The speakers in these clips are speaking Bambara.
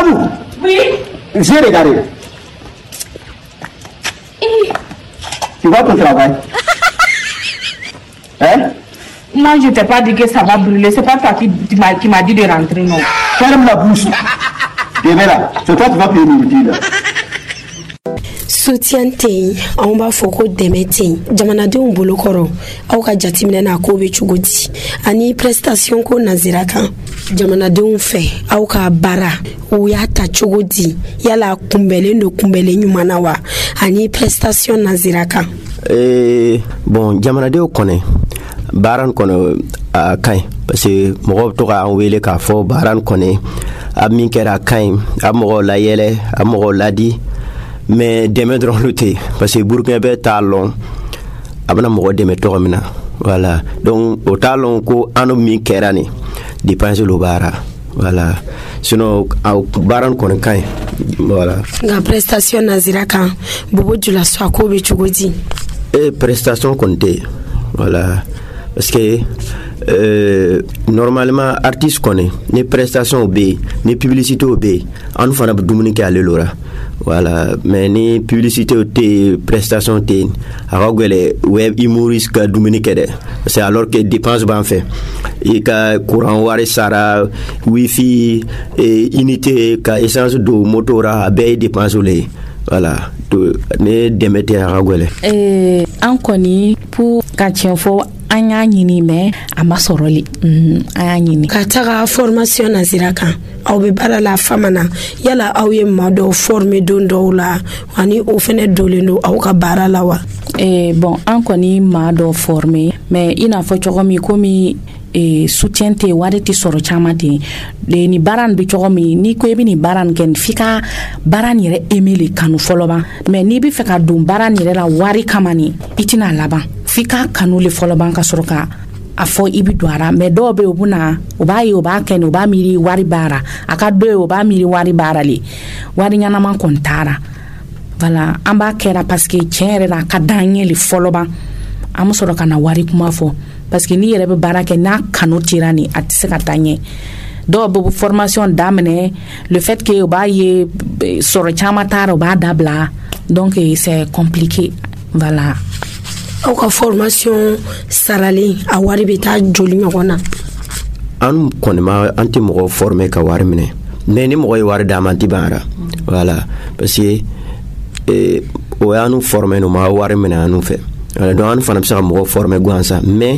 Babou. Oui. J'ai regardé. Tu vois ton travail? Hein? Moi, je t'ai pas dit que ça va brûler. C'est pas toi qui m'a dit de rentrer, non. Ferme la bouche. Viens là. C'est toi qui vas payer le là. Soutien tey on b'a fɔ ko dɛmɛ tey jamanadenw bolo kɔrɔ aw ka jateminɛ na ko bɛ cogo di ani prestation ko nazira kan jamanadenw fɛ aw ka baara u y'a ta cogo di yala kunbɛlen do kunbɛlen ɲuman na wa ani prestation nazira kan bon jamanadenw kɔnɛ baara kɔnɔ a kaɲi parce que mɔgɔw bɛ to ka an wele k'a fɔ baara kɔnɛ a min kɛra a kaɲi a mɔgɔw layɛlɛ a mɔgɔw ladi mais dɛmɛ dɔrɔn lo tɛ parce que Burkina bɛ t'a lɔn a bɛna mɔgɔ dɛmɛ tɔgɔ min na voilà donc o t'a lɔn ko an min kɛra nin dépense lo baara voilà sinon baara kɔni ka ɲi voilà nka prestation nazira kan bobo jula so ko bɛ cogo di prestation kɔni tɛ voilà parce que normalement artiste kɔni ni prestation bɛ yen ni publicité bɛ yen an fana bɛ dumuni kɛ ale lora voilà mais ni publicité te prestation te a ka gɛlɛ web humoriste ka dumuni kɛ dɛ parce que alors que dépense b'an fɛ i ka courant wari sara wifi unité ka essence don moto ra a bɛɛ ye dépense le ye voilà ne dɛmɛ tɛ a ka gɛlɛ an kɔni pour ka tiɲɛ fɔ an y'a ɲini mais a ma sɔrɔli an y'a ɲini ka taga formation nazira kan aw bɛ baara la fama na yala aw ye maa dɔw former don dɔw la ani o fɛnɛ dolen do aw ka baara la wa bon an kɔni maa dɔw former mais i n'a fɔ cogo min komi soutien tɛ wari tɛ sɔrɔ caman ten ni baara nin bɛ cogo min n'i ko i bɛ nin baara nin kɛ f'i ka baara nin yɛrɛ aimer le kanu fɔlɔ ban mais n'i bɛ fɛ ka don baara nin yɛrɛ la wari kama nin i tɛna laban f'i ka kanu le fɔlɔ ban ka sɔrɔ ka a fɔ i bɛ don a la mais dɔw bɛ yen u b'a ye u b'a kɛ nin u b'a miiri wari baara a ka dɔ ye u b'a miiri wari baara le wari ɲɛnama kɔni taara voilà an b'a kɛra parce que tiɲɛ yɛrɛ la a ka d'an ye le fɔlɔ ban an bɛ sɔrɔ ka na wari kuma fɔ parce que n'i yɛrɛ bɛ baara kɛ n'a kanu tira nin a tɛ se ka taa ɲɛ dɔw bɛ formation daminɛ le fait que u b'a ye sɔrɔ caman taara u b'a dabila donc c'est compliqué voilà aw ka formation saralen a wari bɛ taa joli ɲɔgɔn na an kɔni ma an tɛ mɔgɔ former ka wari minɛ mais ni mɔgɔ ye wari d'a ma an tɛ ban ara voilà parce que o y'an former no ma wari minɛ an fɛ donc an fana bɛ se ka mɔgɔ former gansan mais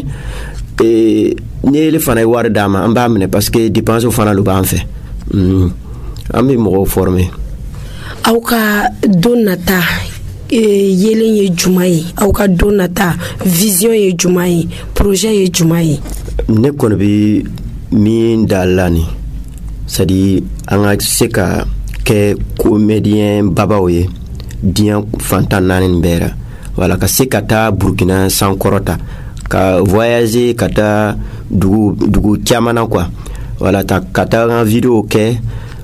ni ele fana ye wari d'a ma an b'a minɛ parce que dépense fana lo b'an fɛ an bɛ mɔgɔw former aw ka don nata yelen ye juma ye aw ka don nata vision ye juma ye projet ye juma ye ne kɔni bɛ min da la ni c'est à dire an ka se ka kɛ comédien babaw ye diɲɛ fantan naani bɛɛ la voilà ka se ka taa Burkina sankɔrɔta ka voyager ka taa dugu caman na quoi voilà ka taa an vidéo kɛ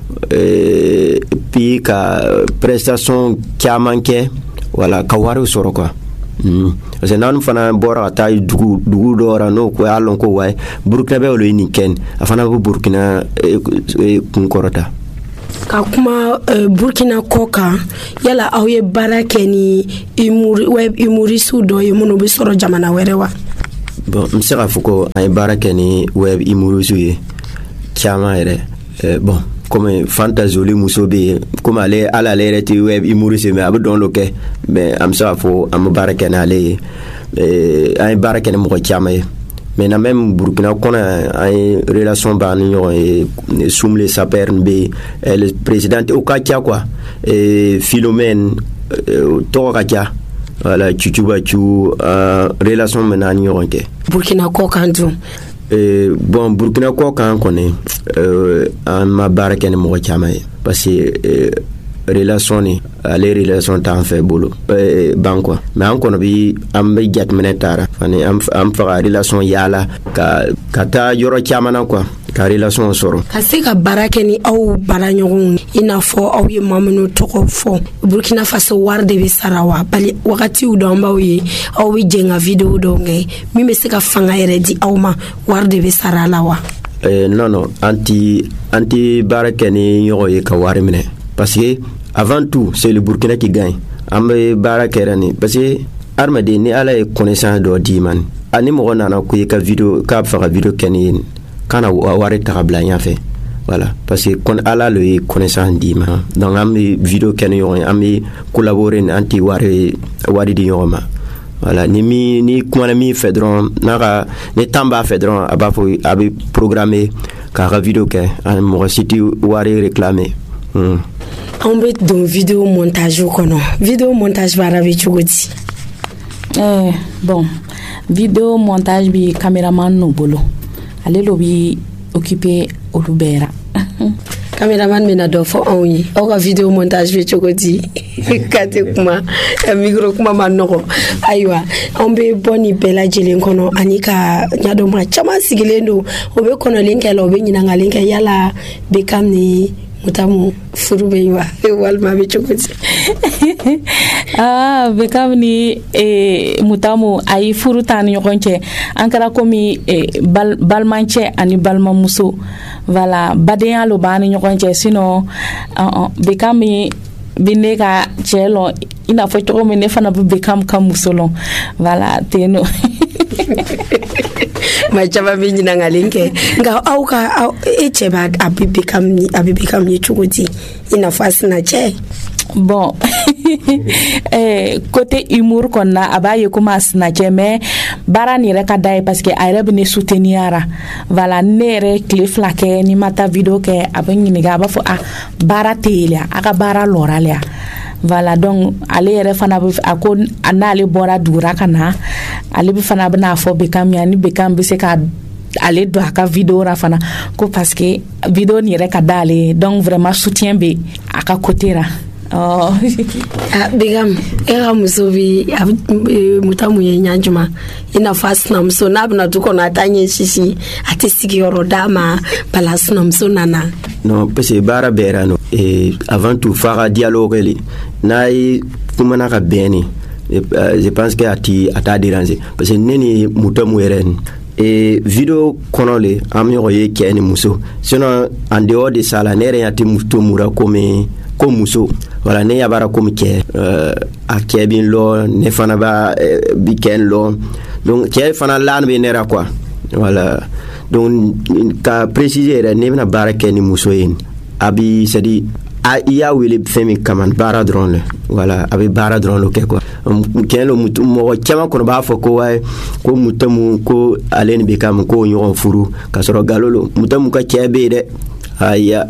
puis ka prestation caman kɛ voilà ka wari sɔrɔ quoi parce que n'an fana bɔra ka taa dugu dɔ la n'o ko y'a lɔn ko wayi Burkina bɛ olu ye nin kɛ a fana bɛ Burkina kun kɔrɔta ka kuma Burkina kɔ kan yala aw ye baara kɛ ni web humoriste dɔ ye minnu bɛ sɔrɔ jamana wɛrɛ wa bon n bɛ se k'a fɔ ko an ye baara kɛ ni web humoriste ye caman yɛrɛ bon comme Fanta Zoli muso bɛ yen comme ale yɛrɛ tɛ web humoriste mais a bɛ dɔn lo kɛ mais an bɛ se k'a fɔ an bɛ baara kɛ n'ale ye an ye baara kɛ ni mɔgɔ caman ye maintenant même Burkina kɔnɔ an ye relation b'an ni ɲɔgɔn ye Soumle Saper bɛ yen le président o ka ca quoi Philomène tɔgɔ ka ca voilà Cucubacu relation bɛ n'an ni ɲɔgɔn cɛ Burkina kɔ kan dun bon Burkina kɔ kan kɔni an ma baara kɛ ni mɔgɔ caman ye parce que relation ni ale relation t'an fɛ bolo ban quoi mais an kɔni bi an bɛ jateminɛ taara ani an fɛ ka relation yaala ka taa yɔrɔ caman na quoi ka relation sɔrɔ ka se ka baara kɛ ni aw baara ɲɔgɔnw i n'a fɔ aw ye maa minnu tɔgɔ fɔ Burkina Faso wari de bɛ sara wa bali wagatiw dɔ an b'aw ye aw bɛ jɛn ka vidéo dɔw kɛ min bɛ se ka fanga yɛrɛ di aw ma wari de bɛ sara la wa non anti baraka ni yogo ye ka wari mine parce que avant tout c'est le Burkina qui gagne ambe baraka ni parce que armade ni ala e connaissance do di man ani mo nana ko ka vidéo ka fa vidéo keni kana wari tabla nya fait voilà parce que kon ala le connaissance di man donc am vidéo keni yo am collaborer anti wari di yo ma voilà ni kuma mi fedron naka ni tamba fedron abafo abi programmer ka vidéo ke an mo siti wari réclamer on bet don vidéo montage kono vidéo montage barabi chugoti bon vidéo montage bi cameraman no bolo ale lo bi occupé olubera cameraman mena do fo onyi o ka vidéo montage bi chogoti kate kuma micro kuma manoko aywa on be boni bela jelen kono anika nyado ma chama sigilendo obe kono linkelo be nyina ngalinka yala be kamni mutamu furube yiwa walma be chogoti bekam ni mutamu ay furutan yokonche ankara komi balmanche ani balmamuso voilà badeya lo bani yokonche sino bekam bineka chelo ina fo to me ne fana bekam kamusolo voilà teno ma chaba binyi na ngalinke nga auka echeba abibekam ni chugoti ina fasina che bon côté humour qu'on a abaye kuma snatché mais bara ni reka dai parce que ayre bene souteniara voilà nere cliff la ke ni mata vidéo ke abani ni ga ba fo bara telia aka bara loralia voilà donc ale yere fana ako anale bora dura kana ale bi fana bana fo bekam yani bekam bi se ka ale do aka vidéo ra fana ko parce que vidéo ni reka dale donc vraiment soutien be aka côté ra bigam era musobi mutamu ye nyanjuma ina fasna mso nabna tuko na tanye shishi atisiki yorodama balasna mso nana non parce que bara berano et avant tout faire dialogue li nai kumana ka beni je pense que ata déranger parce que neni mutamu eren et vidéo konole amyo ye keni muso sinon en dehors de ça la nere yati mutomura comme muso voilà ne yabara comme ke a kebin lo ne fana ba biken lo donc ke fana lan be nera quoi voilà donc ka préciser ne na barake ni muso yin abi c'est-à-dire iya wele femi kaman bara drone voilà abi bara drone lo ke quoi ken lo mutu mo chama ko ba fo ko way ko mutamu ko alen be kam ko nyon furu ka soro galolo mutamu ka kebe de aya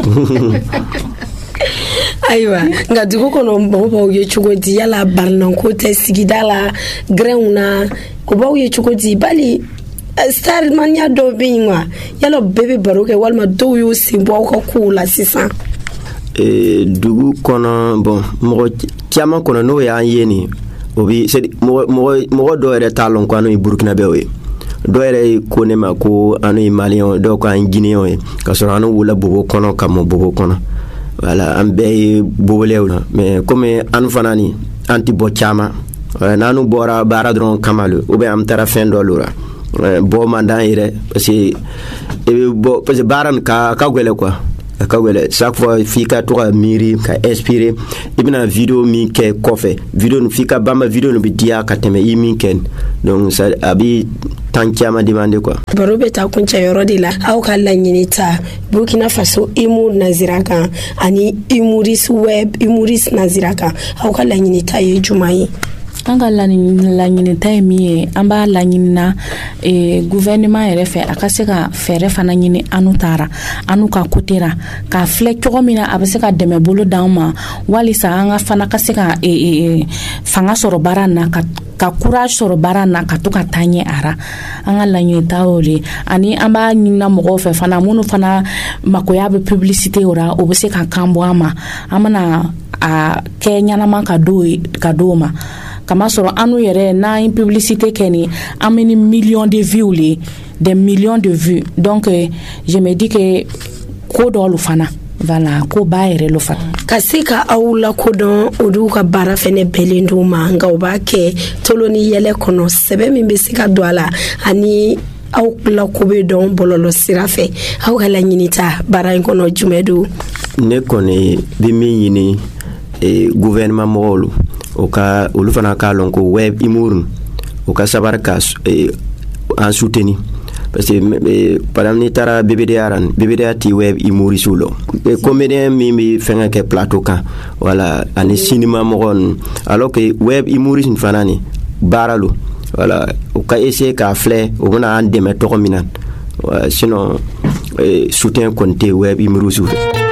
aywa nga duko kono mbo ye chugodi yala barnan ko te sigidala greuna ko bawo ye chugodi bali star mania do bingwa yalo bebe baroke walma do yo simbo ko kula sisa dugu kono bon mo tiama kono no ya yeni obi c'est mo do ere talon ko anu Burkina Bewe do ere ko ne ma ko anu Malien do ko an Guinéen ka so anu wala bobo kono kam bobo kono voilà ambe bobolewna mais comme anu fanani anti bochama nanu bora bara dron kamalu ou bien am tara fin do lura bo mandan ire parce que baran ka gwele quoi ka gwele chaque fois fika to miri ka inspirer ibina vidéo mi ke kofe vidéo no fika bamba vidéo no bidia ka teme yimi ken donc ça abi tankiama demande quoi barobe ta kuncha yorodila au kala nyinita Burkina Faso imur naziraka ani imuris web imuris naziraka au kala nyinita ye jumai anga la nyini taimi amba la nyina gouvernement yɛrɛ fɛ a ka se ka fɛrɛ fana ɲini anu tara anu ka kotera ka filɛ cogo min na a bɛ se ka dɛmɛ bolo d'an ma walisa an ka fana ka se ka fanga sɔrɔ baara na ka courage sɔrɔ baara na ka to ka taa ɲɛ ara an ka laɲini ta o de ani an b'a ɲinina mɔgɔw fɛ fana minnu fana makoya bɛ publicité o ra o bɛ se ka kan bɔ an ma an bɛna a kɛ ɲɛnama ka d'o ma kama sɔrɔ anu yɛrɛ n'an publicité kɛ ni an bɛ ni millions de vues le des millions de vues donc je me dis que ko dɔlu fana voilà ko ba yɛrɛ lo fana ka se ka aw la kodɔn olu ka baara fɛnɛ bɛlen d'u ma nka u b'a kɛ tolo ni yɛlɛ kɔnɔ sɛbɛ min bɛ se ka don a la ani aw la ko be don bololo sira fɛ aw ka laɲini ta baara in kɔnɔ jumɛn do ne kɔni bi min ɲini gouvernement mɔgɔw o ka olu fana ka lɔn ko web imurun o ka sabar ka en soutenir parce que par exemple ni tara BBDA ti web imuri sulo comédien mi fenga ke plateau kan voilà ani cinéma mɔgɔn alors que web imuri fanani baralo voilà o ka essayer ka flé o bana an dɛmɛ tɔgɔ min na sinon soutien konté web imuri sulo